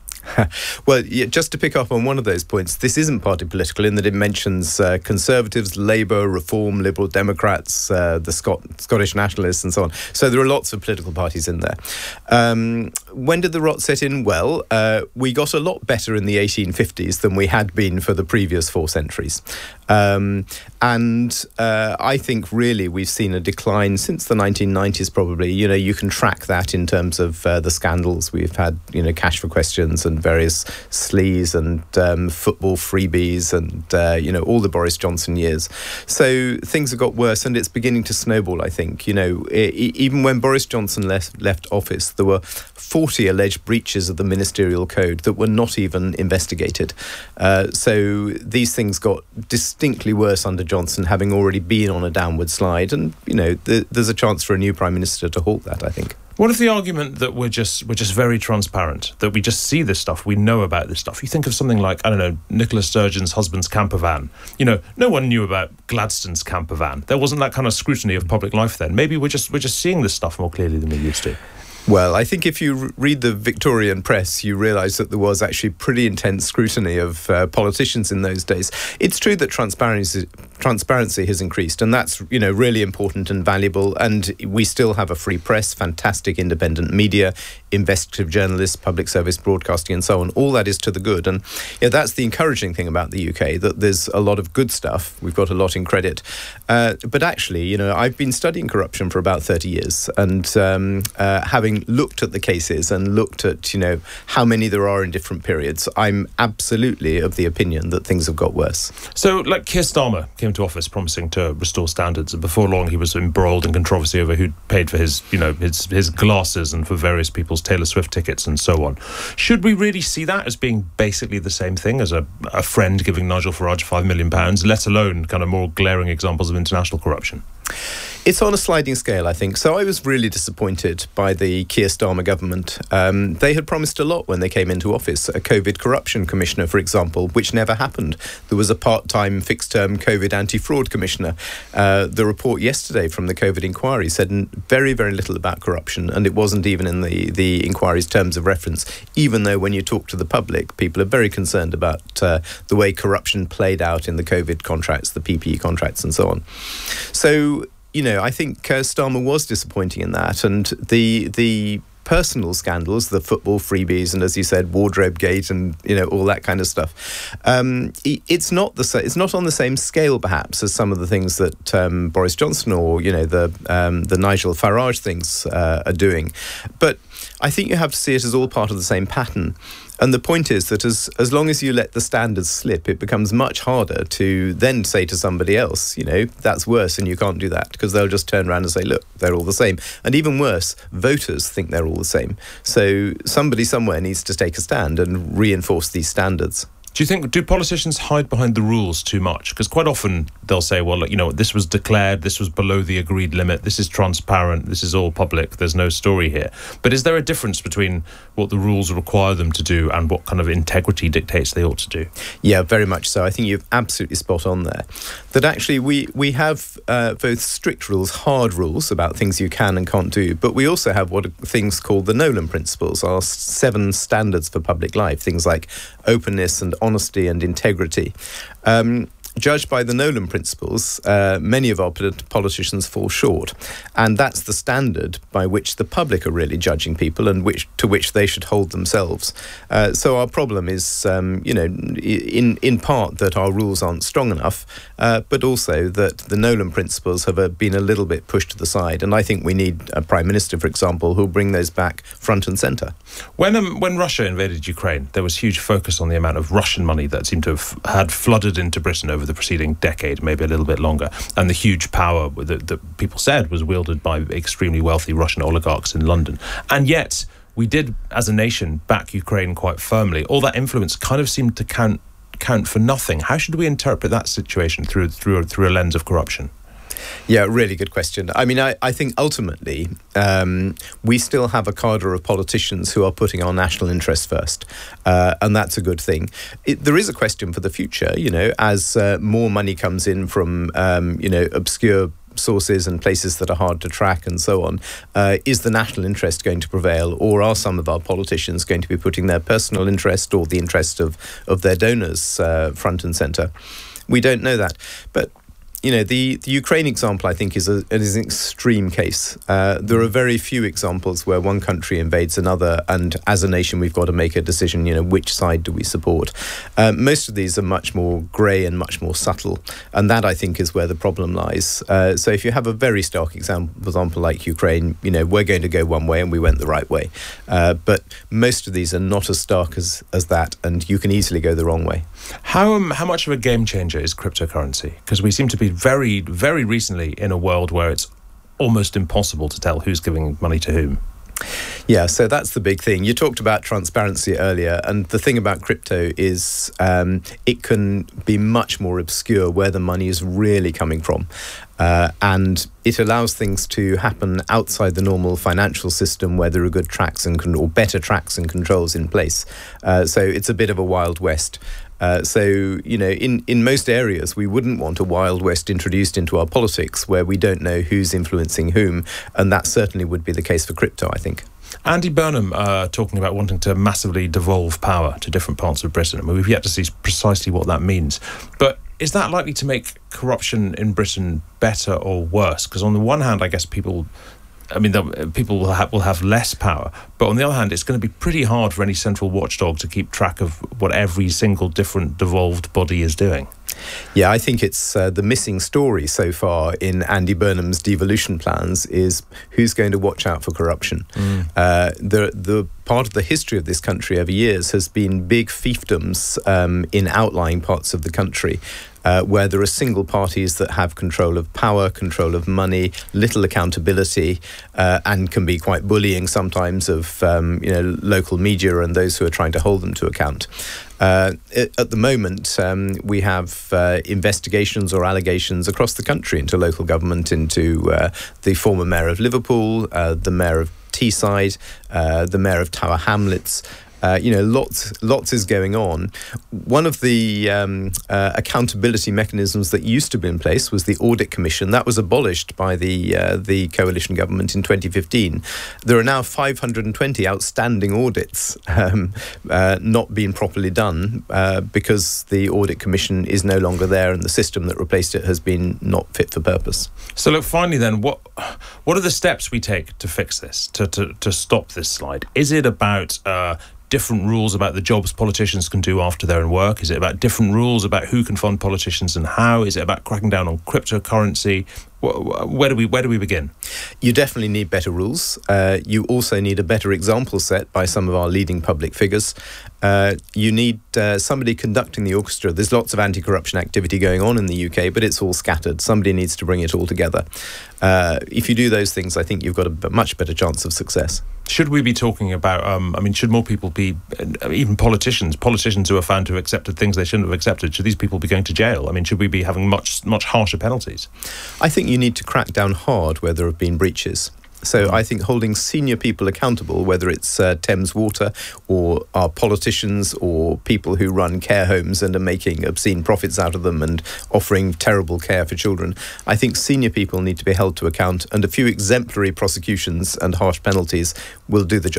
Well, yeah, just to pick up on one of those points, this isn't party political in that it mentions uh, Conservatives, Labour, Reform, Liberal Democrats, uh, the Scot- Scottish Nationalists and so on. So there are lots of political parties in there. Um, when did the rot set in? Well, uh, we got a lot better in the eighteen fifties than we had been for the previous four centuries. Um, and uh, I think really we've seen a decline since the nineteen nineties probably. You know, you can track that in terms of uh, the scandals. We've had, you know, Cash for Questions and various sleaze and um, football freebies and, uh, you know, all the Boris Johnson years. So things have got worse and it's beginning to snowball, I think. You know, it, even when Boris Johnson left, left office, there were forty alleged breaches of the ministerial code that were not even investigated. Uh, so these things got distinctly worse under Johnson, having already been on a downward slide. And, you know, th- there's a chance for a new Prime Minister to halt that, I think. What if the argument that we're just we're just very transparent, that we just see this stuff, we know about this stuff? You think of something like, I don't know, Nicola Sturgeon's husband's camper van. You know, no one knew about Gladstone's camper van. There wasn't that kind of scrutiny of public life then. Maybe we're just we're just seeing this stuff more clearly than we used to. Well, I think if you read the Victorian press, you realise that there was actually pretty intense scrutiny of uh, politicians in those days. It's true that transparency transparency has increased, and that's, you know, really important and valuable. And we still have a free press, fantastic independent media, investigative journalists, public service broadcasting, and so on. All that is to the good, and you know, that's the encouraging thing about the U K, that there's a lot of good stuff. We've got a lot in credit, uh, but actually, you know, I've been studying corruption for about thirty years, and um, uh, having looked at the cases and looked at, you know, how many there are in different periods, I'm absolutely of the opinion that things have got worse. So, like, Keir Starmer came to office promising to restore standards, and before long he was embroiled in controversy over who'd paid for his, you know, his his glasses and for various people's Taylor Swift tickets and so on. Should we really see that as being basically the same thing as a, a friend giving Nigel Farage five million pounds, let alone kind of more glaring examples of international corruption? It's on a sliding scale, I think. So I was really disappointed by the Keir Starmer government. Um, they had promised a lot when they came into office. A COVID corruption commissioner, for example, which never happened. There was a part-time fixed-term COVID anti-fraud commissioner. Uh, the report yesterday from the COVID inquiry said very, very little about corruption, and it wasn't even in the, the inquiry's terms of reference, even though when you talk to the public, people are very concerned about uh, the way corruption played out in the COVID contracts, the P P E contracts and so on. So, you know, I think uh, Starmer was disappointing in that, and the the personal scandals, the football freebies, and as you said, wardrobe gate, and you know, all that kind of stuff. Um, it's not the sa- it's not on the same scale, perhaps, as some of the things that um, Boris Johnson or you know the um, the Nigel Farage things uh, are doing, but I think you have to see it as all part of the same pattern. And the point is that as as long as you let the standards slip, it becomes much harder to then say to somebody else, you know, that's worse and you can't do that, because they'll just turn around and say, look, they're all the same. And even worse, voters think they're all the same. So somebody somewhere needs to take a stand and reinforce these standards. Do you think, do politicians hide behind the rules too much? Because quite often they'll say, well, look, you know, this was declared, this was below the agreed limit, this is transparent, this is all public, there's no story here. But is there a difference between what the rules require them to do and what kind of integrity dictates they ought to do? Yeah, very much so. I think you're absolutely spot on there. That actually we, we have uh, both strict rules, hard rules about things you can and can't do, but we also have what are things called the Nolan Principles, our seven standards for public life, things like openness and honesty and integrity. Um, judged by the Nolan principles, uh, many of our polit- politicians fall short. And that's the standard by which the public are really judging people and which to which they should hold themselves. Uh, so our problem is, um, you know, in, in part that our rules aren't strong enough, uh, but also that the Nolan principles have uh, been a little bit pushed to the side. And I think we need a Prime Minister, for example, who'll bring those back front and centre. When um, when Russia invaded Ukraine, there was huge focus on the amount of Russian money that seemed to have had flooded into Britain over the preceding decade, maybe a little bit longer, and the huge power that, that people said was wielded by extremely wealthy Russian oligarchs in London. And yet, we did, as a nation, back Ukraine quite firmly. All that influence kind of seemed to count count for nothing. How should we interpret that situation through through through a lens of corruption? Yeah, really good question. I mean, I, I think ultimately um, we still have a cadre of politicians who are putting our national interests first, uh, and that's a good thing. It, there is a question for the future, you know, as uh, more money comes in from, um, you know, obscure sources and places that are hard to track and so on. Uh, is the national interest going to prevail, or are some of our politicians going to be putting their personal interest or the interest of, of their donors uh, front and centre? We don't know that. But you know, the, the Ukraine example, I think, is, a, is an extreme case. Uh, there are very few examples where one country invades another, and as a nation, we've got to make a decision, you know, which side do we support? Uh, most of these are much more grey and much more subtle, and that, I think, is where the problem lies. Uh, so if you have a very stark example, example like Ukraine, you know, we're going to go one way and we went the right way. Uh, but most of these are not as stark as, as that, and you can easily go the wrong way. How um, how much of a game changer is cryptocurrency? Because we seem to be very, very recently in a world where it's almost impossible to tell who's giving money to whom. Yeah, so that's the big thing. You talked about transparency earlier, and the thing about crypto is um, it can be much more obscure where the money is really coming from. Uh, and it allows things to happen outside the normal financial system where there are good tracks and con- or better tracks and controls in place. Uh, so it's a bit of a Wild West. Uh, so, you know, in, in most areas, we wouldn't want a Wild West introduced into our politics where we don't know who's influencing whom. And that certainly would be the case for crypto, I think. Andy Burnham uh, talking about wanting to massively devolve power to different parts of Britain. I mean, we've yet to see precisely what that means. But is that likely to make corruption in Britain better or worse? Because on the one hand, I guess people... I mean, the, people will have, will have less power. But on the other hand, it's going to be pretty hard for any central watchdog to keep track of what every single different devolved body is doing. Yeah, I think it's uh, the missing story so far in Andy Burnham's devolution plans is who's going to watch out for corruption. Mm. Uh, the the part of the history of this country over years has been big fiefdoms um, in outlying parts of the country. Uh, where there are single parties that have control of power, control of money, little accountability, uh, and can be quite bullying sometimes of um, you know local media and those who are trying to hold them to account. Uh, at the moment, um, we have uh, investigations or allegations across the country into local government, into uh, the former mayor of Liverpool, uh, the mayor of Teesside, uh, the mayor of Tower Hamlets. Uh, you know, lots, lots is going on. One of the um, uh, accountability mechanisms that used to be in place was the Audit Commission. That was abolished by the uh, the coalition government in twenty fifteen. There are now five hundred twenty outstanding audits um, uh, not being properly done uh, because the Audit Commission is no longer there and the system that replaced it has been not fit for purpose. So, look, finally, then, what what are the steps we take to fix this, to to, to stop this slide? Is it about Uh, different rules about the jobs politicians can do after their own work? Is it about different rules about who can fund politicians and how? Is it about cracking down on cryptocurrency? Where do we where do we begin? You definitely need better rules. Uh, you also need a better example set by some of our leading public figures. Uh, you need uh, somebody conducting the orchestra. There's lots of anti-corruption activity going on in the U K, but it's all scattered. Somebody needs to bring it all together. Uh, if you do those things, I think you've got a much better chance of success. Should we be talking about, um, I mean, should more people be, even politicians, politicians who are found to have accepted things they shouldn't have accepted, should these people be going to jail? I mean, should we be having much, much harsher penalties? I think you need to crack down hard where there have been breaches. So I think holding senior people accountable, whether it's uh, Thames Water or our politicians or people who run care homes and are making obscene profits out of them and offering terrible care for children, I think senior people need to be held to account, and a few exemplary prosecutions and harsh penalties will do the job.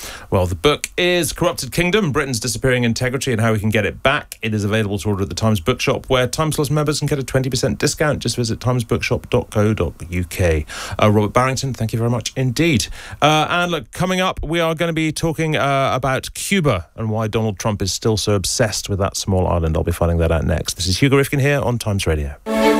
Well, the book is Corrupted Kingdom, Britain's Disappearing Integrity and How We Can Get It Back. It is available to order at the Times Bookshop, where Times Plus members can get a twenty percent discount. Just visit times bookshop dot co dot uk. Uh, Robert Barrington, thank you very much indeed. Uh, and look, coming up, we are going to be talking uh, about Cuba and why Donald Trump is still so obsessed with that small island. I'll be finding that out next. This is Hugo Rifkin here on Times Radio.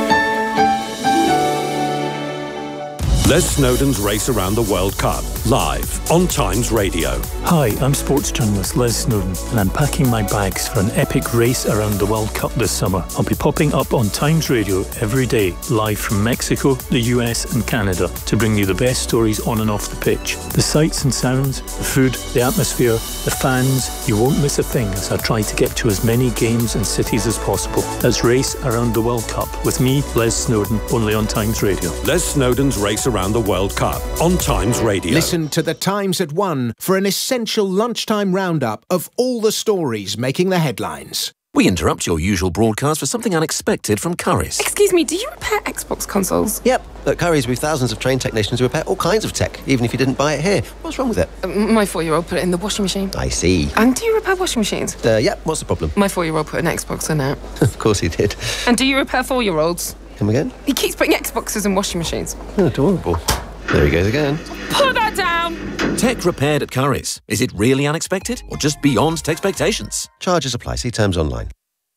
Les Snowdon's Race Around the World Cup, live on Times Radio. Hi, I'm sports journalist Les Snowdon, and I'm packing my bags for an epic race around the World Cup this summer. I'll be popping up on Times Radio every day, live from Mexico, the U S and Canada, to bring you the best stories on and off the pitch. The sights and sounds, the food, the atmosphere, the fans, you won't miss a thing as I try to get to as many games and cities as possible. Let's race around the World Cup with me, Les Snowdon, only on Times Radio. Les Snowdon's Race Around the World Cup on Times Radio. Listen to The Times at one for an essential lunchtime roundup of all the stories making the headlines. We interrupt your usual broadcast for something unexpected from Currys. Excuse me, do you repair Xbox consoles? Yep. At Currys, we've thousands of trained technicians who repair all kinds of tech, even if you didn't buy it here. What's wrong with it? Uh, my four-year-old put it in the washing machine. I see. And do you repair washing machines? Uh, yep. What's the problem? My four-year-old put an Xbox in it. Of course he did. And do you repair four-year-olds? Come again? He keeps putting Xboxes in washing machines. Oh, adorable. There he goes again. Put that down! Tech repaired at Currys. Is it really unexpected or just beyond expectations? Charges apply. See terms online.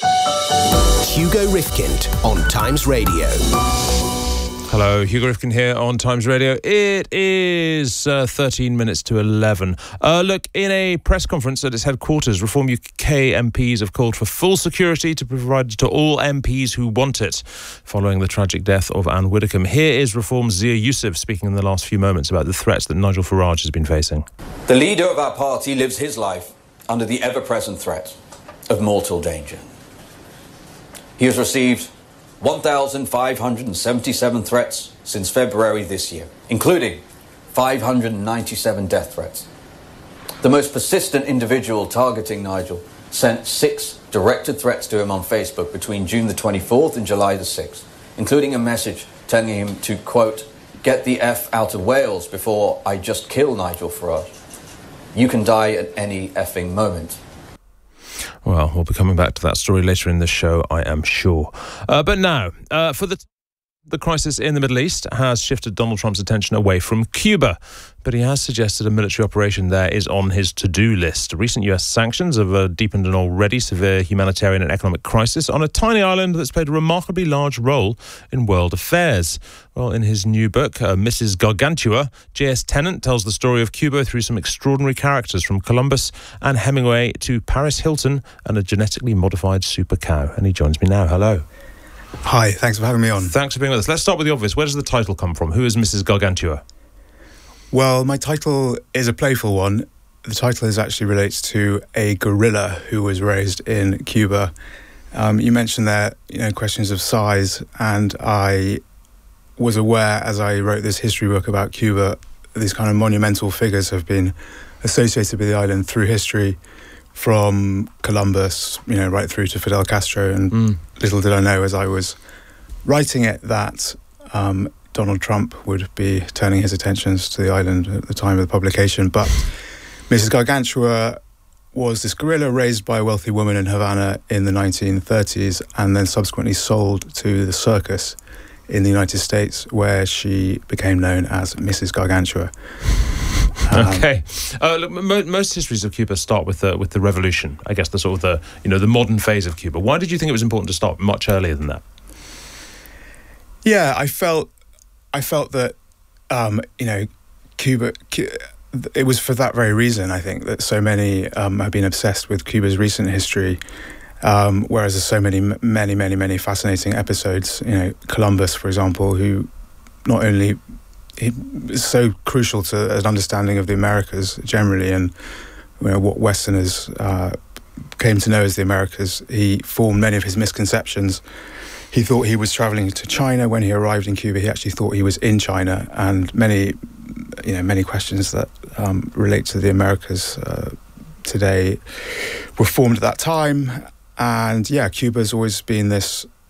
Hugo Rifkind on Times Radio. Hello, Hugo Rifkin here on Times Radio. It is uh, thirteen minutes to eleven. Uh, look, in a press conference at its headquarters, Reform U K M Ps have called for full security to be provided to all M Ps who want it, following the tragic death of Anne Widdecombe. Here is Reform's Zia Youssef speaking in the last few moments about the threats that Nigel Farage has been facing. The leader of our party lives his life under the ever-present threat of mortal danger. He has received one thousand five hundred seventy-seven threats since February this year, including five hundred ninety-seven death threats. The most persistent individual targeting Nigel sent six directed threats to him on Facebook between June the twenty-fourth and July the sixth, including a message telling him to, quote, get the F out of Wales before I just kill Nigel Farage. You can die at any effing moment. Well, we'll be coming back to that story later in the show, I am sure. Uh, but now, uh, for the... T- The crisis in the Middle East has shifted Donald Trump's attention away from Cuba, but he has suggested a military operation there is on his to-do list. Recent U S sanctions have uh, deepened an already severe humanitarian and economic crisis on a tiny island that's played a remarkably large role in world affairs. Well, in his new book, uh, Missus Gargantua, J S Tennant tells the story of Cuba through some extraordinary characters, from Columbus and Hemingway to Paris Hilton and a genetically modified super cow. And he joins me now. Hello. Hi, thanks for having me on. Thanks for being with us. Let's start with the obvious. Where does the title come from? Who is Missus Gargantua? Well, my title is a playful one. The title is actually relates to a gorilla who was raised in Cuba. Um, you mentioned there, you know, questions of size, and I was aware as I wrote this history book about Cuba, these kind of monumental figures have been associated with the island through history, from Columbus, you know, right through to Fidel Castro. And mm. little did I know as I was writing it that um, Donald Trump would be turning his attentions to the island at the time of the publication. But Missus Gargantua was this gorilla raised by a wealthy woman in Havana in the nineteen thirties and then subsequently sold to the circus in the United States, where she became known as Missus Gargantua. Um, okay. Uh, look, mo- most histories of Cuba start with the with the revolution. I guess the sort of the you know the modern phase of Cuba. Why did you think it was important to start much earlier than that? Yeah, I felt I felt that um, you know Cuba. It was for that very reason, I think, that so many um, have been obsessed with Cuba's recent history. Um, whereas there's so many, many, many, many fascinating episodes. You know, Columbus, for example, who not only he is so crucial to an understanding of the Americas generally, and you know what Westerners uh, came to know as the Americas. He formed many of his misconceptions. He thought he was traveling to China when he arrived in Cuba. He actually thought he was in China, and many, you know, many questions that um, relate to the Americas uh, today were formed at that time. And yeah, Cuba's always been this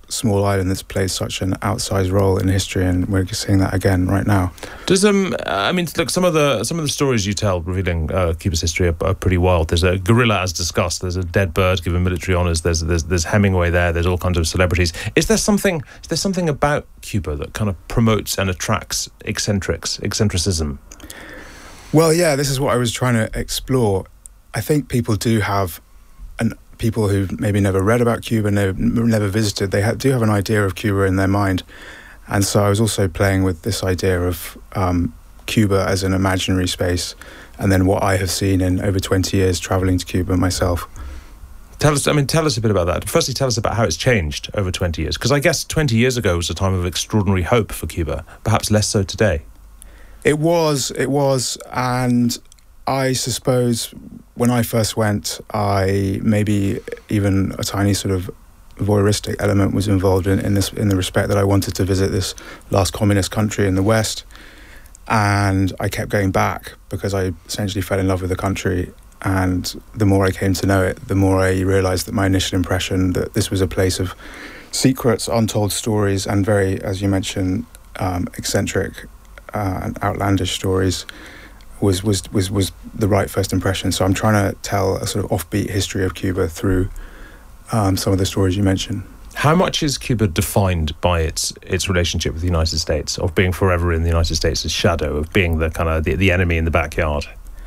small island that's played such an outsized role in history, and we're seeing that again right now. Does um, I mean, look, some of the some of the stories you tell revealing uh, Cuba's history are, are pretty wild. There's a gorilla, as discussed. There's a dead bird given military honours. There's there's there's Hemingway there. There's all kinds of celebrities. Is there something? Is there something about Cuba that kind of promotes and attracts eccentrics, eccentricism? Well, yeah, this is what I was trying to explore. I think people do have an people who maybe never read about Cuba, never, never visited, they ha- do have an idea of Cuba in their mind. And so I was also playing with this idea of um, Cuba as an imaginary space, and then what I have seen in over twenty years travelling to Cuba myself. Tell us, I mean, tell us a bit about that. Firstly, tell us about how it's changed over twenty years, because I guess twenty years ago was a time of extraordinary hope for Cuba, perhaps less so today. It was, it was, and I suppose when I first went, I maybe even a tiny sort of voyeuristic element was involved in, in this, in the respect that I wanted to visit this last communist country in the West, and I kept going back because I essentially fell in love with the country. And the more I came to know it, the more I realised that my initial impression that this was a place of secrets, untold stories, and very, as you mentioned, um, eccentric uh, and outlandish stories was, was was was the right first impression. So I'm trying to tell a sort of offbeat history of Cuba through um, some of the stories you mentioned. How much is Cuba defined by its its relationship with the United States, of being forever in the United States' shadow, of being the kind of the, the enemy in the backyard?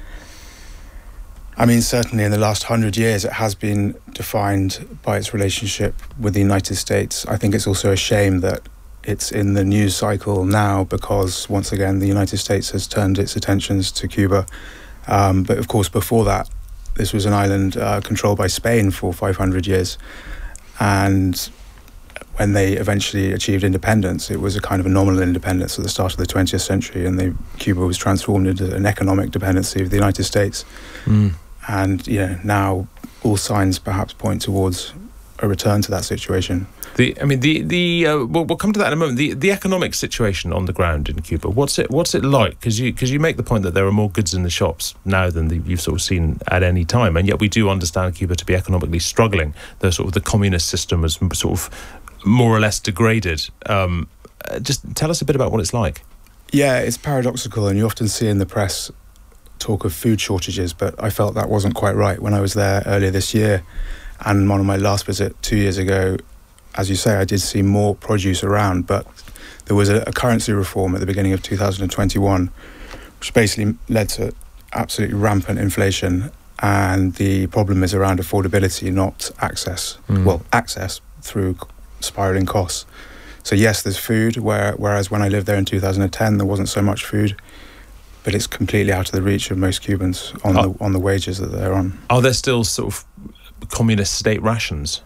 I mean, certainly in the last hundred years, it has been defined by its relationship with the United States. I think it's also a shame that it's in the news cycle now because, once again, the United States has turned its attentions to Cuba. Um, but, of course, before that, this was an island uh, controlled by Spain for five hundred years. And when they eventually achieved independence, it was a kind of a nominal independence at the start of the twentieth century, and they, Cuba was transformed into an economic dependency of the United States. Mm. And, you know, now all signs perhaps point towards a return to that situation. The, I mean, the the uh, we'll, we'll come to that in a moment. The the economic situation on the ground in Cuba. What's it What's it like? Because you because you make the point that there are more goods in the shops now than the, you've sort of seen at any time, and yet we do understand Cuba to be economically struggling. The sort of the communist system has sort of more or less degraded. Um, uh, just tell us a bit about what it's like. Yeah, it's paradoxical, and you often see in the press talk of food shortages, but I felt that wasn't quite right when I was there earlier this year, and on my last visit two years ago. As you say, I did see more produce around, but there was a, a currency reform at the beginning of two thousand twenty-one, which basically led to absolutely rampant inflation. And the problem is around affordability, not access. Mm. Well, access through spiraling costs. So yes, there's food, where, whereas when I lived there in two thousand ten, there wasn't so much food. But it's completely out of the reach of most Cubans on oh. the on the wages that they're on. Are there still sort of communist state rations?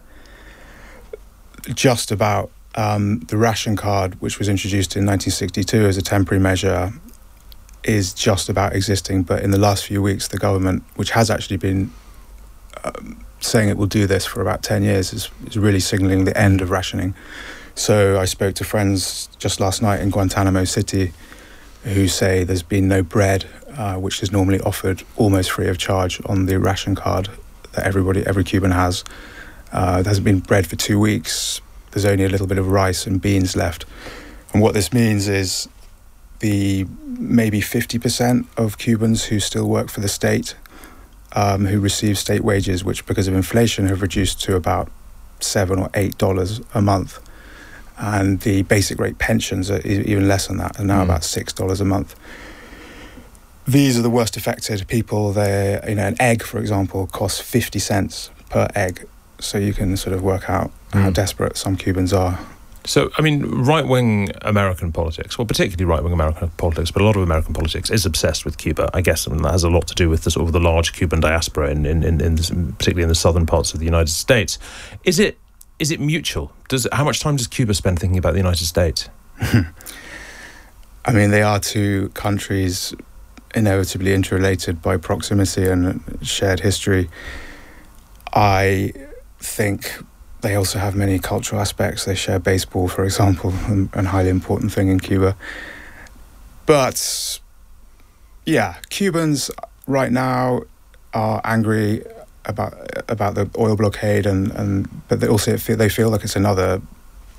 Just about. Um, the ration card, which was introduced in nineteen sixty-two as a temporary measure, is just about existing. But in the last few weeks, the government, which has actually been um, saying it will do this for about ten years, is, is really signalling the end of rationing. So I spoke to friends just last night in Guantanamo City who say there's been no bread, uh, which is normally offered almost free of charge on the ration card that everybody, every Cuban has. Uh, there hasn't been bread for two weeks. There's only a little bit of rice and beans left. And what this means is the maybe fifty percent of Cubans who still work for the state, um, who receive state wages, which because of inflation have reduced to about seven or eight dollars a month. And the basic rate pensions are even less than that, are now mm. about six dollars a month. These are the worst affected people. They, you know, an egg, for example, costs fifty cents per egg. So you can sort of work out mm. how desperate some Cubans are. So, I mean, right-wing American politics, well, particularly right-wing American politics, but a lot of American politics is obsessed with Cuba, I guess, and that has a lot to do with the sort of the large Cuban diaspora, in, in, in, in this, particularly in the southern parts of the United States. Is it is it mutual? Does how much time does Cuba spend thinking about the United States? I mean, they are two countries inevitably interrelated by proximity and shared history. I think they also have many cultural aspects. They share baseball, for example, a highly important thing in Cuba. But, yeah, Cubans right now are angry about about the oil blockade, and, and but they also feel, they feel like it's another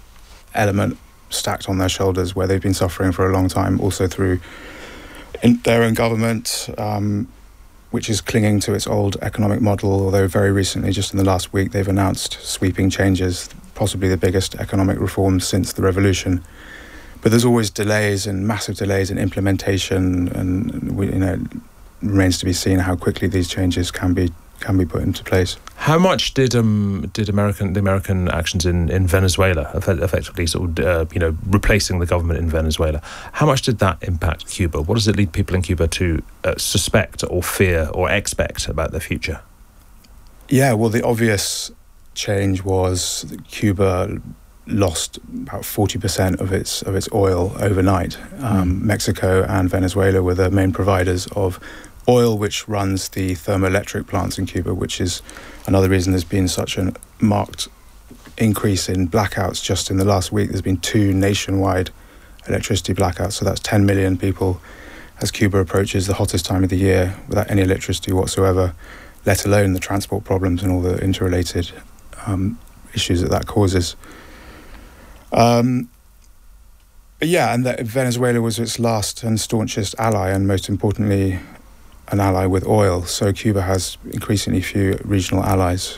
element stacked on their shoulders where they've been suffering for a long time, also through in their own government, um, which is clinging to its old economic model, although very recently, just in the last week, they've announced sweeping changes, possibly the biggest economic reforms since the revolution. But there's always delays and massive delays in implementation, and we, you know, it remains to be seen how quickly these changes can be can be put into place. How much did um did American the American actions in, in Venezuela, effectively sort of uh, you know replacing the government in Venezuela, how much did that impact Cuba? What does it lead people in Cuba to uh, suspect or fear or expect about their future? Yeah, well, the obvious change was that Cuba lost about forty percent of its of its oil overnight. Um, mm. Mexico and Venezuela were the main providers of oil, which runs the thermoelectric plants in Cuba, which is another reason there's been such a marked increase in blackouts. Just in the last week, there's been two nationwide electricity blackouts, so that's ten million people as Cuba approaches the hottest time of the year without any electricity whatsoever, let alone the transport problems and all the interrelated um, issues that that causes. Um, but yeah, and that Venezuela was its last and staunchest ally, and most importantly, an ally with oil. So Cuba has increasingly few regional allies.